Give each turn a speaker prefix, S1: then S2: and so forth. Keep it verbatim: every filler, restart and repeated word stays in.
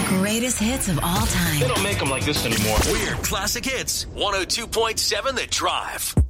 S1: greatest hits of all time.
S2: They don't make them like this anymore.
S3: We're Classic Hits, one oh two point seven The Drive.